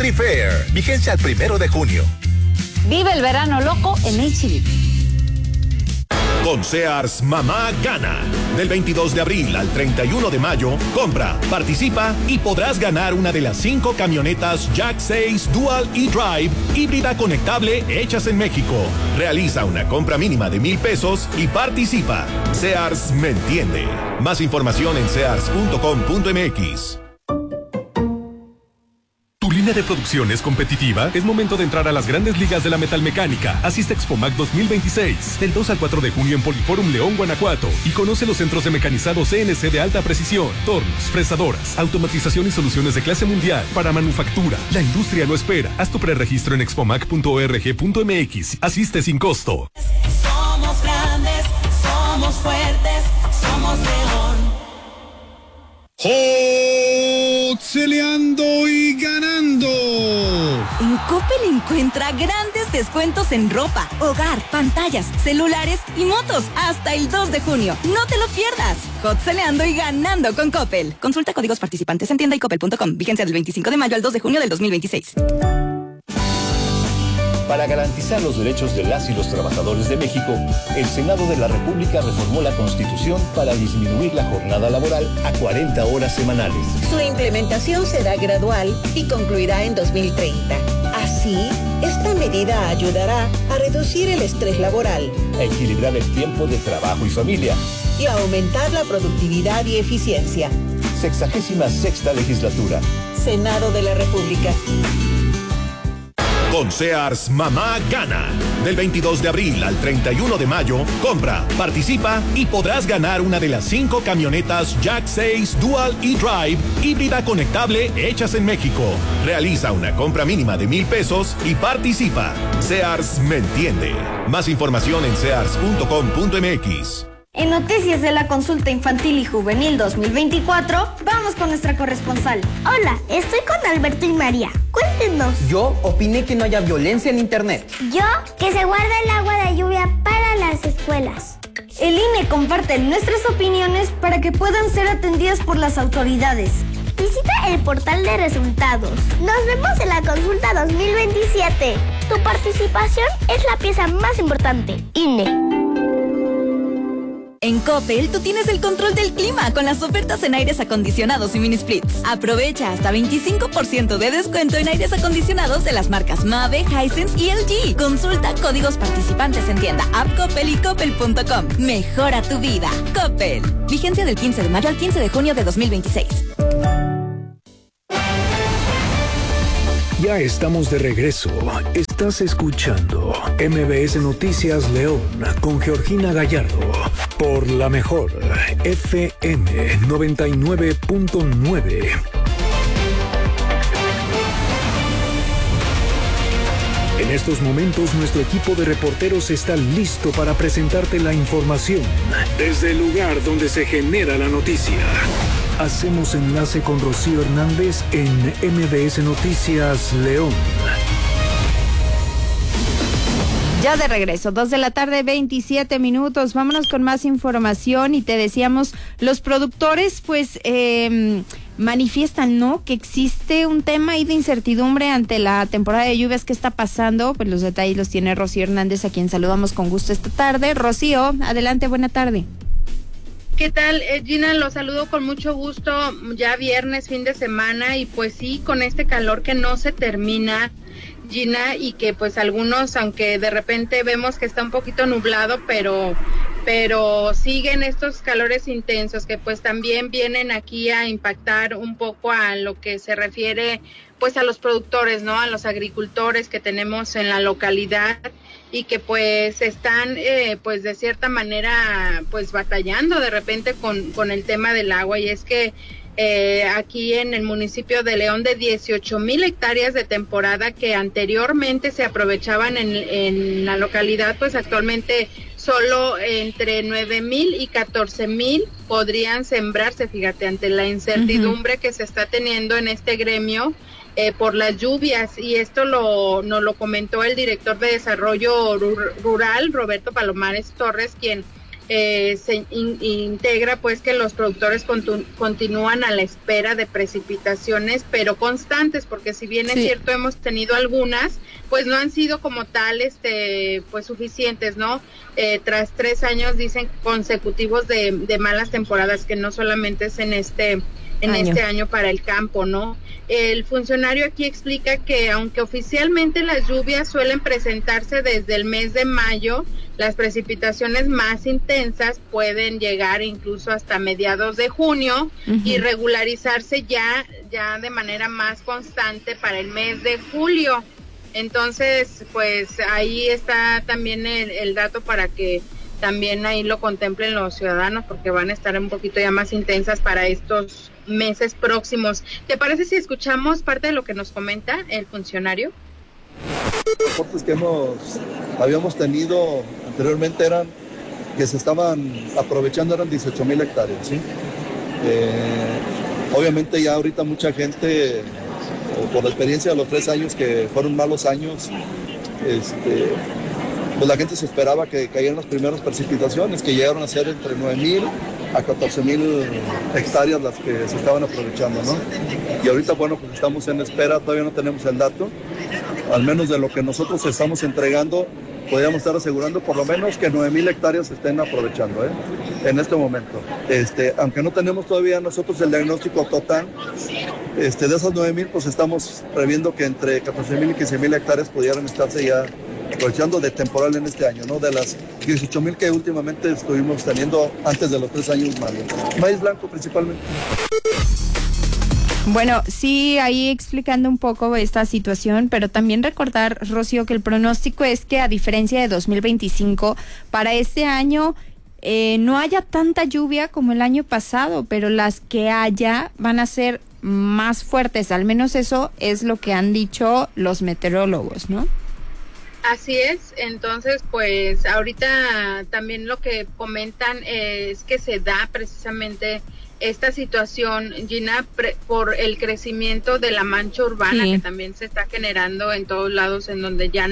Street Fair. Vigencia al 1 de junio. Vive el verano loco en H-E-B. Con Sears, mamá gana. Del 22 de abril al 31 de mayo, compra, participa y podrás ganar una de las 5 camionetas Jack 6 Dual e-Drive híbrida conectable hechas en México. Realiza una compra mínima de $1,000 y participa. Sears me entiende. Más información en sears.com.mx. ¿Tu línea de producción es competitiva? Es momento de entrar a las grandes ligas de la metalmecánica. Asiste a Expomac 2026, del 2 al 4 de junio en Poliforum León, Guanajuato, y conoce los centros de mecanizado CNC de alta precisión, tornos, fresadoras, automatización y soluciones de clase mundial para manufactura. La industria lo espera. Haz tu preregistro en expomac.org.mx. Asiste sin costo. Somos grandes, somos fuertes, somos León. ¡Celeando y ganando! En Coppel encuentra grandes descuentos en ropa, hogar, pantallas, celulares y motos hasta el 2 de junio. No te lo pierdas. Celeando y ganando con Coppel. Consulta códigos participantes en tienda y coppel.com. Vigencia del 25 de mayo al 2 de junio del 2026. Para garantizar los derechos de las y los trabajadores de México, el Senado de la República reformó la Constitución para disminuir la jornada laboral a 40 horas semanales. Su implementación será gradual y concluirá en 2030. Así, esta medida ayudará a reducir el estrés laboral, a equilibrar el tiempo de trabajo y familia y a aumentar la productividad y eficiencia. 66ª Legislatura. Senado de la República. Con Sears, mamá gana. Del 22 de abril al 31 de mayo, compra, participa y podrás ganar una de las 5 camionetas Jack 6 Dual e-Drive híbrida conectable hechas en México. Realiza una compra mínima de $1,000 y participa. Sears me entiende. Más información en sears.com.mx. En noticias de la consulta infantil y juvenil 2024, vamos con nuestra corresponsal. Hola, estoy con Alberto y María. Cuéntenos. Yo opiné que no haya violencia en internet. Yo, que se guarda el agua de lluvia para las escuelas. El INE comparte nuestras opiniones para que puedan ser atendidas por las autoridades. Visita el portal de resultados. Nos vemos en la consulta 2027. Tu participación es la pieza más importante. INE. En Coppel, tú tienes el control del clima con las ofertas en aires acondicionados y mini splits. Aprovecha hasta 25% de descuento en aires acondicionados de las marcas Mave, Hisense y LG. Consulta códigos participantes en tienda, app Coppel y coppel.com. Mejora tu vida. Coppel. Vigencia del 15 de mayo al 15 de junio de 2026. Ya estamos de regreso. Estás escuchando MBS Noticias León con Georgina Gallardo por la mejor FM 99.9. En estos momentos nuestro equipo de reporteros está listo para presentarte la información desde el lugar donde se genera la noticia. Hacemos enlace con Rocío Hernández en MBS Noticias León. Ya de regreso, 2:27 p.m. Vámonos con más información y te decíamos, los productores pues manifiestan, ¿no?, que existe un tema ahí de incertidumbre ante la temporada de lluvias que está pasando. Pues los detalles los tiene Rocío Hernández, a quien saludamos con gusto esta tarde. Rocío, adelante, buena tarde. ¿Qué tal, Gina? Los saludo con mucho gusto, ya viernes, fin de semana, y pues sí, con este calor que no se termina, Gina, y que pues algunos, aunque de repente vemos que está un poquito nublado, pero siguen estos calores intensos que pues también vienen aquí a impactar un poco a lo que se refiere pues a los productores, ¿no?, a los agricultores que tenemos en la localidad y que pues están pues de cierta manera pues batallando de repente con el tema del agua. Y es que aquí en el municipio de León, de 18,000 hectáreas de temporada que anteriormente se aprovechaban en la localidad, pues actualmente solo entre 9,000 y 14,000 podrían sembrarse, fíjate, ante la incertidumbre que se está teniendo en este gremio por las lluvias. Y esto nos lo comentó el director de Desarrollo Rural, Roberto Palomares Torres, quien se integra pues que los productores continúan a la espera de precipitaciones, pero constantes, porque si bien es cierto hemos tenido algunas, pues no han sido como tal pues suficientes, ¿no? Tras 3 años, dicen, consecutivos de malas temporadas, que no solamente es en este año para el campo, ¿no? El funcionario aquí explica que aunque oficialmente las lluvias suelen presentarse desde el mes de mayo, las precipitaciones más intensas pueden llegar incluso hasta mediados de junio y regularizarse ya de manera más constante para el mes de julio. Entonces, pues ahí está también el dato para que también ahí lo contemplen los ciudadanos, porque van a estar un poquito ya más intensas para estos meses próximos. ¿Te parece si escuchamos parte de lo que nos comenta el funcionario? Los reportes que habíamos tenido anteriormente eran que se estaban aprovechando, eran 18,000 hectáreas, ¿sí? Obviamente ya ahorita mucha gente, por la experiencia de los 3 años que fueron malos años, pues la gente se esperaba que cayeran las primeras precipitaciones, que llegaron a ser entre 9,000 a 14,000 hectáreas las que se estaban aprovechando, ¿no? Y ahorita, bueno, pues estamos en espera, todavía no tenemos el dato, al menos de lo que nosotros estamos entregando, podríamos estar asegurando por lo menos que 9,000 hectáreas se estén aprovechando, en este momento. Aunque no tenemos todavía nosotros el diagnóstico total, de esas 9,000, pues estamos previendo que entre 14,000 y 15,000 hectáreas pudieran estarse ya aprovechando de temporal en este año, ¿no? De las 18,000 que últimamente estuvimos teniendo antes de los 3 años malos. Maíz blanco principalmente. Bueno, sí, ahí explicando un poco esta situación, pero también recordar, Rocío, que el pronóstico es que a diferencia de 2025, para este año no haya tanta lluvia como el año pasado, pero las que haya van a ser más fuertes, al menos eso es lo que han dicho los meteorólogos, ¿no? Así es, entonces pues ahorita también lo que comentan es que se da precisamente esta situación, Gina, por el crecimiento de la mancha urbana que también se está generando en todos lados, en donde ya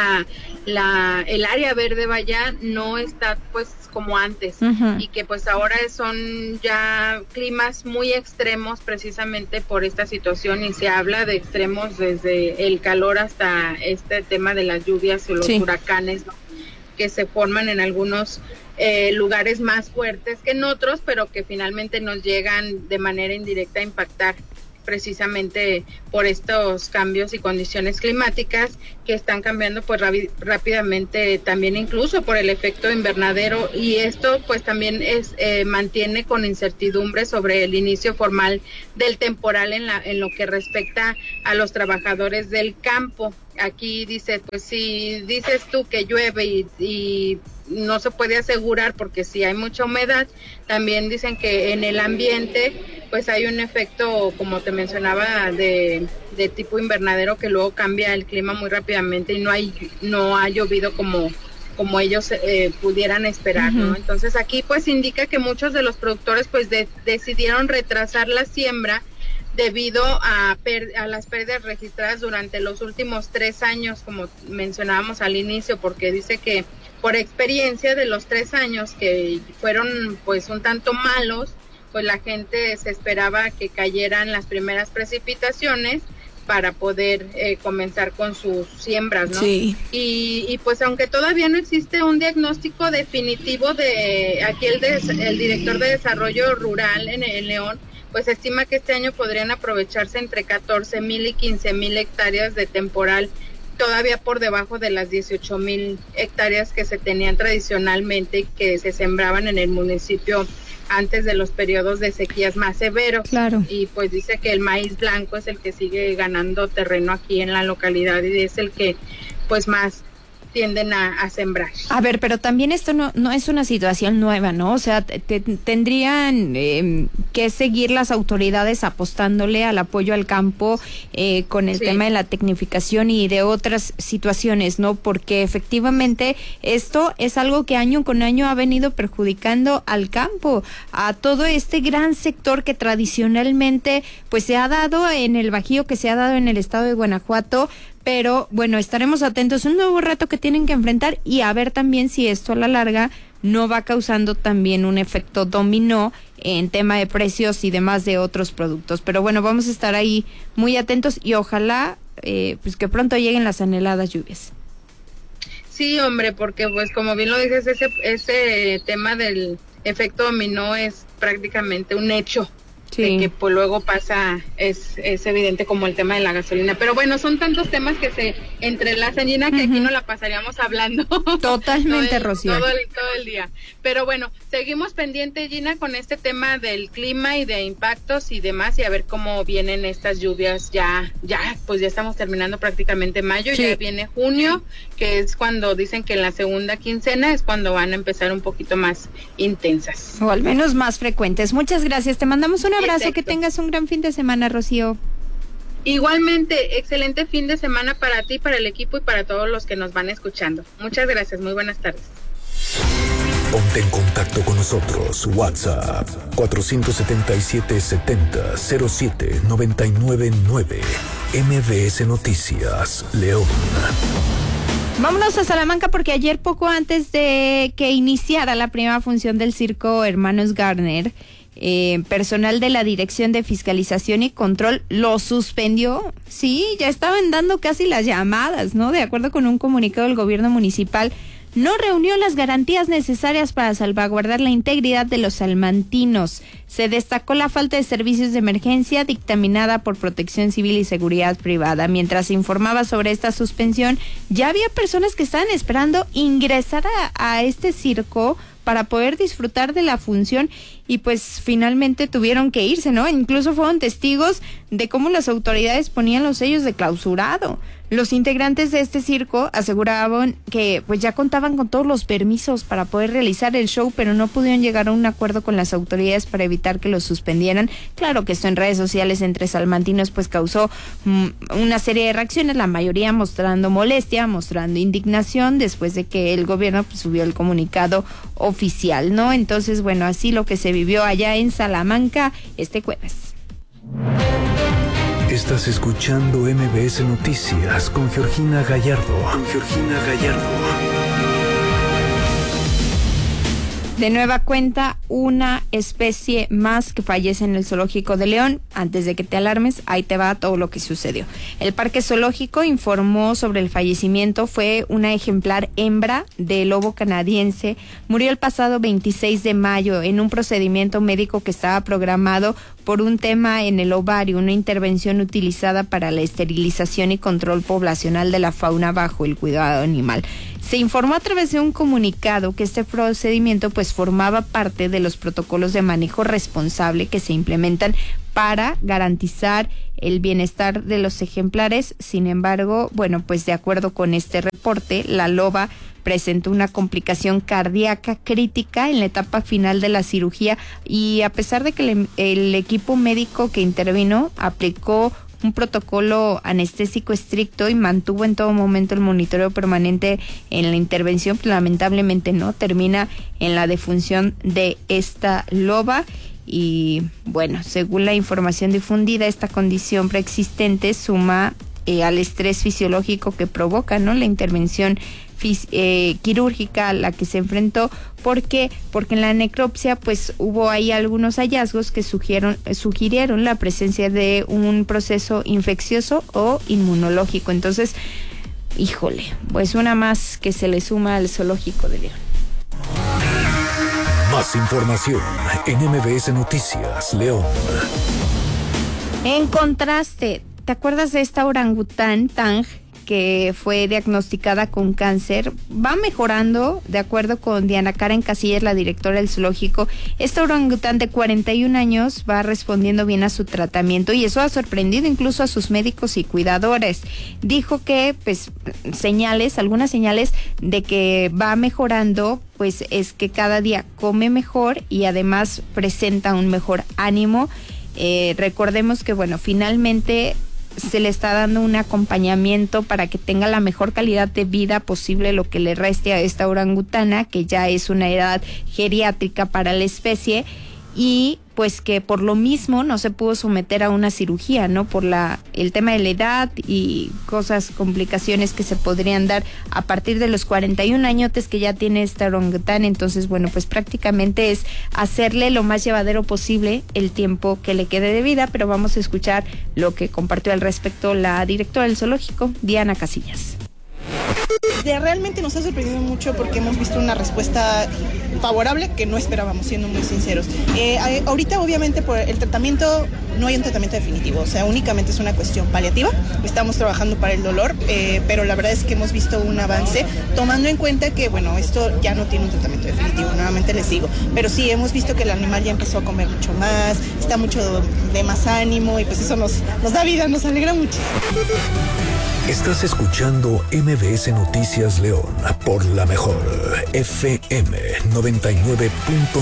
el área verde vaya no está pues como antes, y que pues ahora son ya climas muy extremos precisamente por esta situación, y se habla de extremos desde el calor hasta este tema de las lluvias o los huracanes, ¿no?, que se forman en algunos lugares más fuertes que en otros, pero que finalmente nos llegan de manera indirecta a impactar precisamente por estos cambios y condiciones climáticas que están cambiando pues rápidamente, también incluso por el efecto invernadero, y esto pues también mantiene con incertidumbre sobre el inicio formal del temporal en lo que respecta a los trabajadores del campo. Aquí dice, pues si dices tú que llueve y no se puede asegurar porque si hay mucha humedad, también dicen que en el ambiente pues hay un efecto, como te mencionaba, de tipo invernadero, que luego cambia el clima muy rápidamente y no ha llovido como ellos pudieran esperar, ¿no? Entonces aquí pues indica que muchos de los productores pues decidieron retrasar la siembra debido a las pérdidas registradas durante los últimos 3 años, como mencionábamos al inicio, porque dice que por experiencia de los 3 años que fueron pues un tanto malos, pues la gente se esperaba que cayeran las primeras precipitaciones para poder comenzar con sus siembras, ¿no? Sí. Y pues aunque todavía no existe un diagnóstico definitivo de aquí el director de desarrollo rural en León, pues estima que este año podrían aprovecharse entre 14,000 y 15,000 hectáreas de temporal, todavía por debajo de las 18,000 hectáreas que se tenían tradicionalmente, que se sembraban en el municipio antes de los periodos de sequías más severos. Claro. Y pues dice que el maíz blanco es el que sigue ganando terreno aquí en la localidad y es el que pues más tienden a sembrar. A ver, pero también esto no es una situación nueva, ¿no? O sea, tendrían que seguir las autoridades apostándole al apoyo al campo con el tema de la tecnificación y de otras situaciones, ¿no? Porque efectivamente esto es algo que año con año ha venido perjudicando al campo, a todo este gran sector que tradicionalmente pues se ha dado en el Bajío, que se ha dado en el estado de Guanajuato. Pero bueno, estaremos atentos. Un nuevo reto que tienen que enfrentar y a ver también si esto a la larga no va causando también un efecto dominó en tema de precios y demás de otros productos. Pero bueno, vamos a estar ahí muy atentos y ojalá pues que pronto lleguen las anheladas lluvias. Sí, hombre, porque pues como bien lo dices, ese tema del efecto dominó es prácticamente un hecho. Sí. De que pues luego pasa, es evidente, como el tema de la gasolina. Pero bueno, son tantos temas que se entrelazan, Gina, que aquí no la pasaríamos hablando. Totalmente, Rocío. Todo el día. Pero bueno, seguimos pendientes, Gina, con este tema del clima y de impactos y demás, y a ver cómo vienen estas lluvias. Pues ya estamos terminando prácticamente mayo, sí. Ya viene junio, que es cuando dicen que en la segunda quincena es cuando van a empezar un poquito más intensas. O al menos más frecuentes. Muchas gracias, te mandamos un abrazo. Exacto. Que tengas un gran fin de semana, Rocío. Igualmente, excelente fin de semana para ti, para el equipo y para todos los que nos van escuchando. Muchas gracias, muy buenas tardes. Ponte en contacto con nosotros. WhatsApp 477-70-07-999. MBS Noticias, León. Vámonos a Salamanca porque ayer, poco antes de que iniciara la primera función del circo Hermanos Garner, personal de la Dirección de Fiscalización y Control lo suspendió. Sí, ya estaban dando casi las llamadas, ¿no? De acuerdo con un comunicado del gobierno municipal, no reunió las garantías necesarias para salvaguardar la integridad de los salmantinos. Se destacó la falta de servicios de emergencia dictaminada por Protección Civil y Seguridad Privada. Mientras se informaba sobre esta suspensión, ya había personas que estaban esperando ingresar a este circo para poder disfrutar de la función y pues finalmente tuvieron que irse, ¿no? Incluso fueron testigos de cómo las autoridades ponían los sellos de clausurado. Los integrantes de este circo aseguraban que pues ya contaban con todos los permisos para poder realizar el show, pero no pudieron llegar a un acuerdo con las autoridades para evitar que los suspendieran. Claro que esto en redes sociales entre salmantinos pues causó una serie de reacciones, la mayoría mostrando molestia, mostrando indignación después de que el gobierno pues subió el comunicado oficial, ¿no? Entonces, bueno, así lo que se vivió allá en Salamanca este jueves. Estás escuchando MBS Noticias con Georgina Gallardo. De nueva cuenta, una especie más que fallece en el zoológico de León. Antes de que te alarmes, ahí te va todo lo que sucedió. El parque zoológico informó sobre el fallecimiento. Fue una ejemplar hembra de lobo canadiense. Murió el pasado 26 de mayo en un procedimiento médico que estaba programado por un tema en el ovario, una intervención utilizada para la esterilización y control poblacional de la fauna bajo el cuidado animal. Se informó a través de un comunicado que este procedimiento pues formaba parte de los protocolos de manejo responsable que se implementan para garantizar el bienestar de los ejemplares. Sin embargo, bueno, pues de acuerdo con este reporte, la loba presentó una complicación cardíaca crítica en la etapa final de la cirugía y a pesar de que el equipo médico que intervino aplicó un protocolo anestésico estricto y mantuvo en todo momento el monitoreo permanente en la intervención, pues lamentablemente no termina en la defunción de esta loba. Y bueno, según la información difundida, esta condición preexistente suma al estrés fisiológico que provoca, ¿no?, la intervención quirúrgica a la que se enfrentó. ¿Por qué? Porque en la necropsia pues hubo ahí algunos hallazgos que sugirieron la presencia de un proceso infeccioso o inmunológico. Entonces, híjole, pues una más que se le suma al zoológico de León. Más información en MBS Noticias, León. En contraste, ¿te acuerdas de esta orangután, Tang, que fue diagnosticada con cáncer? Va mejorando, de acuerdo con Diana Karen Casillas, la directora del zoológico. Esta orangután de 41 años va respondiendo bien a su tratamiento y eso ha sorprendido incluso a sus médicos y cuidadores. Dijo que pues algunas señales de que va mejorando pues es que cada día come mejor y además presenta un mejor ánimo. Recordemos que bueno, finalmente se le está dando un acompañamiento para que tenga la mejor calidad de vida posible lo que le reste a esta orangutana, que ya es una edad geriátrica para la especie, y pues que por lo mismo no se pudo someter a una cirugía, ¿no? Por el tema de la edad y complicaciones que se podrían dar a partir de los 41 añotes que ya tiene esta orangután. Entonces, bueno, pues prácticamente es hacerle lo más llevadero posible el tiempo que le quede de vida, pero vamos a escuchar lo que compartió al respecto la directora del zoológico, Diana Casillas. Realmente nos ha sorprendido mucho porque hemos visto una respuesta favorable que no esperábamos, siendo muy sinceros. Ahorita obviamente por el tratamiento no hay un tratamiento definitivo, o sea, únicamente es una cuestión paliativa. Estamos trabajando para el dolor, pero la verdad es que hemos visto un avance, tomando en cuenta que, bueno, esto ya no tiene un tratamiento definitivo, nuevamente les digo, pero sí hemos visto que el animal ya empezó a comer mucho más, está mucho de más ánimo y pues eso nos da vida, nos alegra mucho. Estás escuchando MBS Noticias León por la mejor FM 99.9.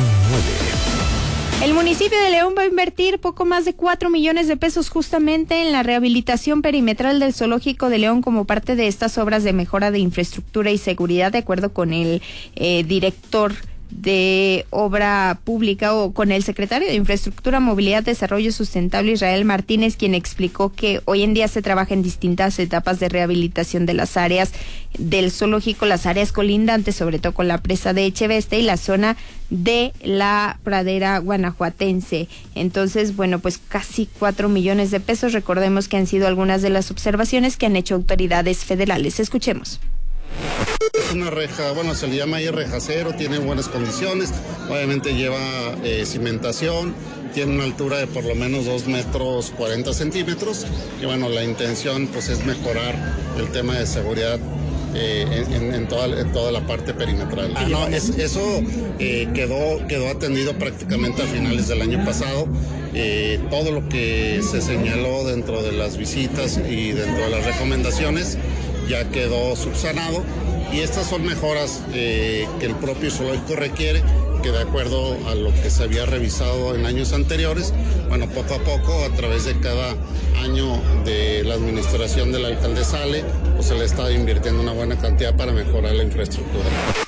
El municipio de León va a invertir poco más de 4 millones de pesos justamente en la rehabilitación perimetral del zoológico de León como parte de estas obras de mejora de infraestructura y seguridad, de acuerdo con el director de Obra Pública o con el secretario de Infraestructura, Movilidad, Desarrollo Sustentable, Israel Martínez, quien explicó que hoy en día se trabaja en distintas etapas de rehabilitación de las áreas del zoológico, las áreas colindantes, sobre todo con la presa de Echeveste y la zona de la pradera guanajuatense. Entonces, bueno, pues casi 4 millones de pesos. Recordemos que han sido algunas de las observaciones que han hecho autoridades federales. Escuchemos. Es una reja, bueno, se le llama ahí reja cero, tiene buenas condiciones, obviamente lleva cimentación, tiene una altura de por lo menos 2 metros 40 centímetros y bueno, la intención pues es mejorar el tema de seguridad en toda la parte perimetral. Eso quedó atendido prácticamente a finales del año pasado. Todo lo que se señaló dentro de las visitas y dentro de las recomendaciones ya quedó subsanado y estas son mejoras que el propio zoológico requiere, que de acuerdo a lo que se había revisado en años anteriores, bueno, poco a poco, a través de cada año de la administración del alcalde Sale, pues se le está invirtiendo una buena cantidad para mejorar la infraestructura.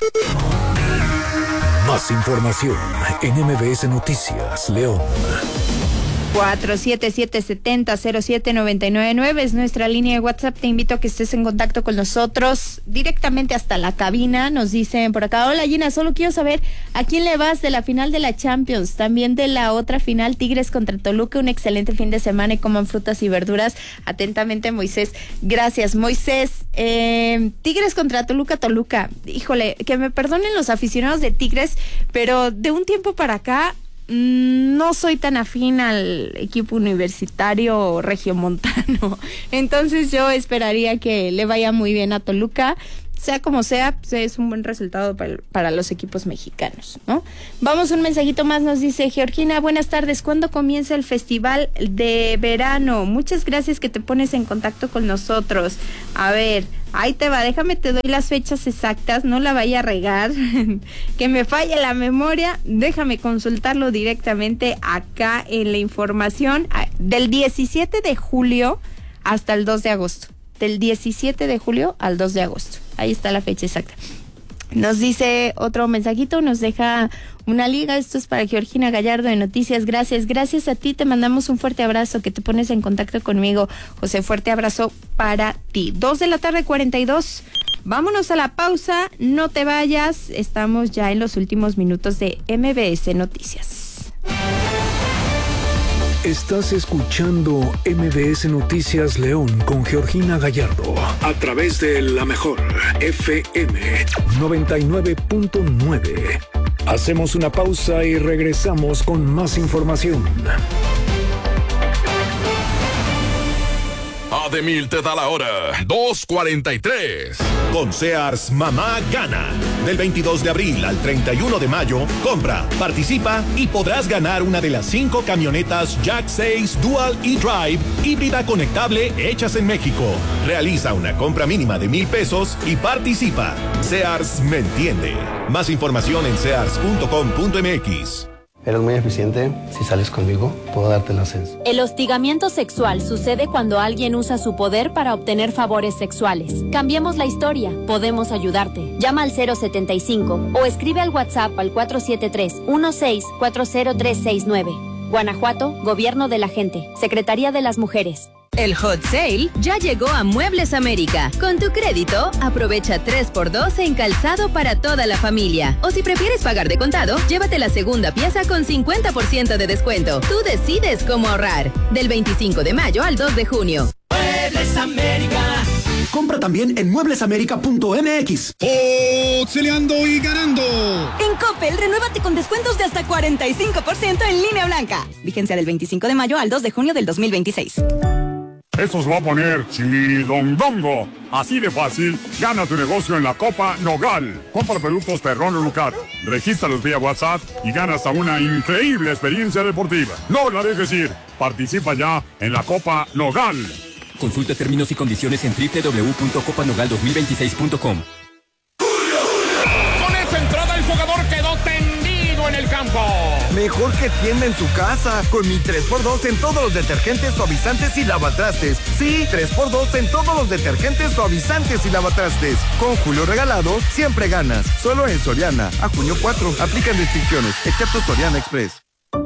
Más información en MBS Noticias León. 477-70-07999 es nuestra línea de WhatsApp. Te invito a que estés en contacto con nosotros directamente hasta la cabina. Nos dicen por acá: hola Gina, solo quiero saber a quién le vas de la final de la Champions, también de la otra final, Tigres contra Toluca. Un excelente fin de semana y coman frutas y verduras. Atentamente, Moisés. Gracias, Moisés. Tigres contra Toluca. Híjole, que me perdonen los aficionados de Tigres, pero de un tiempo para acá no soy tan afín al equipo universitario regiomontano. Entonces yo esperaría que le vaya muy bien a Toluca. Sea como sea, pues es un buen resultado para los equipos mexicanos, ¿no? Vamos, un mensajito más, nos dice Georgina: buenas tardes, ¿cuándo comienza el festival de verano? Muchas gracias que te pones en contacto con nosotros. A ver, ahí te va, déjame te doy las fechas exactas, no la vaya a regar, que me falle la memoria, déjame consultarlo directamente acá en la información. Del 17 de julio hasta el 2 de agosto. Del 17 de julio al 2 de agosto. Ahí está la fecha exacta. Nos dice otro mensajito, nos deja una liga. Esto es para Georgina Gallardo de Noticias. Gracias a ti, te mandamos un fuerte abrazo, que te pones en contacto conmigo, José. Fuerte abrazo para ti. 2:42 p.m. Vámonos a la pausa, no te vayas. Estamos ya en los últimos minutos de MBS Noticias. Estás escuchando MBS Noticias León con Georgina Gallardo a través de la mejor FM 99.9. Hacemos una pausa y regresamos con más información. Ademil te da la hora, 2:43. Con Sears Mamá Gana. Del 22 de abril al 31 de mayo, compra, participa y podrás ganar una de las 5 camionetas Jack 6 Dual e-Drive híbrida conectable hechas en México. Realiza una compra mínima de 1,000 pesos y participa. Sears me entiende. Más información en sears.com.mx. Eres muy eficiente. Si sales conmigo, puedo darte el ascenso. El hostigamiento sexual sucede cuando alguien usa su poder para obtener favores sexuales. Cambiemos la historia. Podemos ayudarte. Llama al 075 o escribe al WhatsApp al 473-1640369. Guanajuato, Gobierno de la Gente, Secretaría de las Mujeres. El Hot Sale ya llegó a Muebles América. Con tu crédito, aprovecha 3x2 en calzado para toda la familia. O si prefieres pagar de contado, llévate la segunda pieza con 50% de descuento. Tú decides cómo ahorrar. Del 25 de mayo al 2 de junio. Muebles América. Compra también en mueblesamerica.mx. ¡Auxiliando y ganando! En Coppel, renuévate con descuentos de hasta 45% en línea blanca. Vigencia del 25 de mayo al 2 de junio del 2026. Esto se va a poner chilindongo. Así de fácil, gana tu negocio en la Copa Nogal. Compra productos Perrón o Lucar. Regístralos vía WhatsApp y gana hasta una increíble experiencia deportiva. No la dejes ir. Participa ya en la Copa Nogal. Consulta términos y condiciones en www.copanogal2026.com. Con esa entrada el jugador quedó tendido en el campo. Mejor que tienda en su casa. Con mi 3x2 en todos los detergentes, suavizantes y lavatrastes. Sí, 3x2 en todos los detergentes, suavizantes y lavatrastes. Con Julio regalado, siempre ganas. Solo en Soriana. A junio 4. Aplican restricciones, excepto Soriana Express.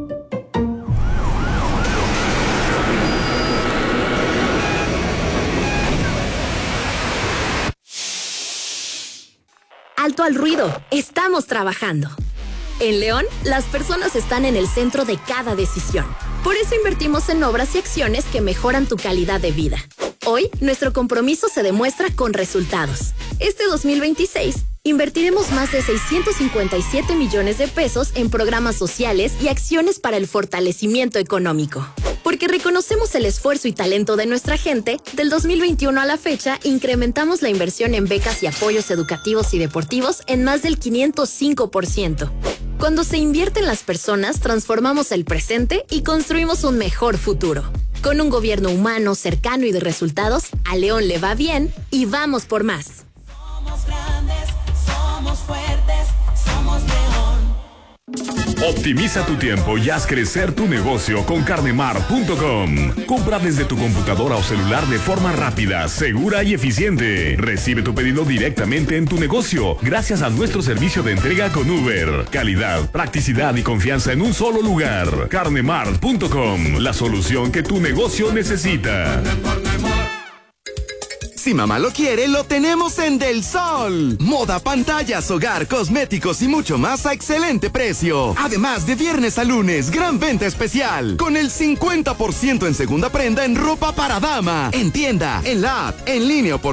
Alto al ruido, estamos trabajando. En León, las personas están en el centro de cada decisión. Por eso invertimos en obras y acciones que mejoran tu calidad de vida. Hoy, nuestro compromiso se demuestra con resultados. Este 2026, invertiremos más de 657 millones de pesos en programas sociales y acciones para el fortalecimiento económico. Porque reconocemos el esfuerzo y talento de nuestra gente, del 2021 a la fecha, incrementamos la inversión en becas y apoyos educativos y deportivos en más del 505%. Cuando se invierte en las personas, transformamos el presente y construimos un mejor futuro. Con un gobierno humano, cercano y de resultados, a León le va bien y vamos por más. Somos grandes, somos fuertes, somos León. Optimiza tu tiempo y haz crecer tu negocio con carnemar.com. Compra desde tu computadora o celular de forma rápida, segura y eficiente. Recibe tu pedido directamente en tu negocio gracias a nuestro servicio de entrega con Uber. Calidad, practicidad y confianza en un solo lugar. Carnemar.com, la solución que tu negocio necesita. Si mamá lo quiere, lo tenemos en Del Sol. Moda, pantallas, hogar, cosméticos y mucho más a excelente precio. Además, de viernes a lunes, gran venta especial. Con el 50% en segunda prenda en ropa para dama. En tienda, en la app, en línea o por